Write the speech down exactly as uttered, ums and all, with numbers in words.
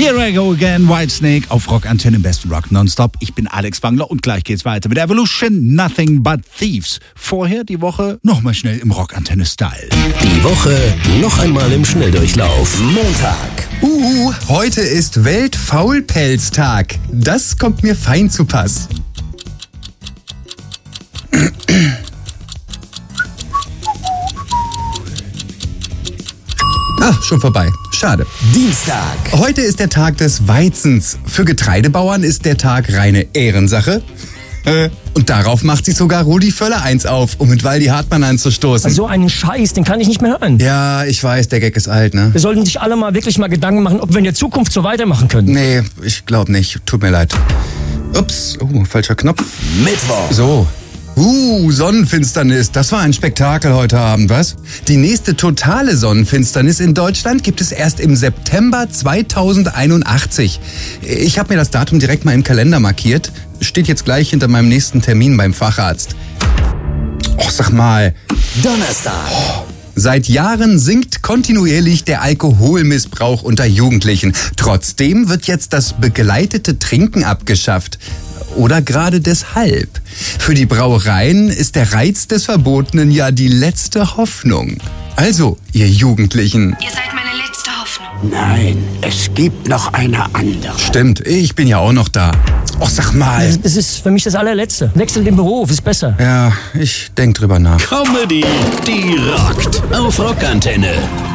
Here I go again, Whitesnake auf Rock Antenne, im besten Rock nonstop. Ich bin Alex Bangler und gleich geht's weiter mit Evolution, Nothing But Thieves. Vorher die Woche nochmal schnell im Rock Antenne Style. Die Woche noch einmal im Schnelldurchlauf. Montag. Uh, heute ist Weltfaulpelztag. Das kommt mir fein zu Pass. Ah, schon vorbei. Schade. Dienstag. Heute ist der Tag des Weizens. Für Getreidebauern ist der Tag reine Ehrensache. Äh, und darauf macht sich sogar Rudi Völler eins auf, um mit Waldi Hartmann anzustoßen. So einen Scheiß, den kann ich nicht mehr hören. Ja, ich weiß, der Gag ist alt, ne? Wir sollten sich alle mal wirklich mal Gedanken machen, ob wir in der Zukunft so weitermachen können. Nee, ich glaube nicht. Tut mir leid. Ups, oh, falscher Knopf. Mittwoch. So. Uh, Sonnenfinsternis. Das war ein Spektakel heute Abend, was? Die nächste totale Sonnenfinsternis in Deutschland gibt es erst im September zweitausendeinundachtzig. Ich habe mir das Datum direkt mal im Kalender markiert. Steht jetzt gleich hinter meinem nächsten Termin beim Facharzt. Och, sag mal. Donnerstag. Oh. Seit Jahren sinkt kontinuierlich der Alkoholmissbrauch unter Jugendlichen. Trotzdem wird jetzt das begleitete Trinken abgeschafft. Oder gerade deshalb. Für die Brauereien ist der Reiz des Verbotenen ja die letzte Hoffnung. Also, ihr Jugendlichen. Ihr seid meine letzte Hoffnung. Nein, es gibt noch eine andere. Stimmt, ich bin ja auch noch da. Och, sag mal. Das ist für mich das allerletzte. Wechsel den Beruf, ist besser. Ja, ich denk drüber nach. Comedy, die rockt. Auf Rock Antenne.